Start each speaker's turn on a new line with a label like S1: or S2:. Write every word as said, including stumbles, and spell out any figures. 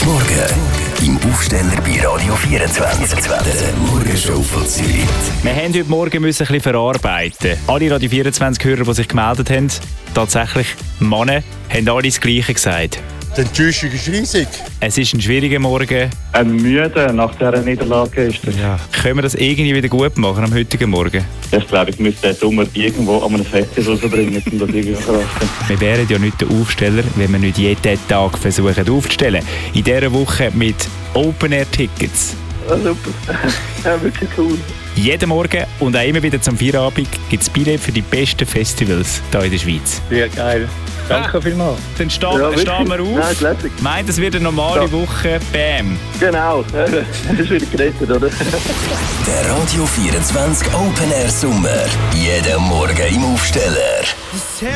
S1: Morgen im Aufsteller bei Radio vierundzwanzig. Der Morgenshow von Zürich.
S2: Wir haben heute Morgen müssen ein bisschen verarbeiten. Alle Radio vierundzwanzig-Hörer, die sich gemeldet haben, tatsächlich Männer, haben alle das Gleiche gesagt.
S3: Die Enttäuschung ist riesig.
S2: Es ist ein schwieriger Morgen.
S4: Ein müde nach dieser Niederlage gestern.
S2: Ja. Können wir das irgendwie wieder gut machen am heutigen Morgen?
S4: Ich glaube, ich müsste den Sommer irgendwo an einem Festival verbringen, um das irgendwie zu verraten.
S2: Wir wären ja nicht der Aufsteller, wenn wir nicht jeden Tag versuchen aufzustellen. In dieser Woche mit Open-Air-Tickets.
S4: Ja, super. Ja, wirklich cool.
S2: Jeden Morgen und auch immer wieder zum Feierabend gibt es Billett für die besten Festivals hier in der Schweiz.
S4: Ja, geil. Danke vielmals.
S2: Dann stehen,
S4: Ja,
S2: stehen wir auf.
S4: Ja,
S2: Meint, es wird eine normale
S4: Ja.
S2: Woche. Bam.
S4: genau. Das ist wieder gerettet, oder?
S1: Der Radio vierundzwanzig Open Air Sommer. Jeden Morgen im Aufsteller.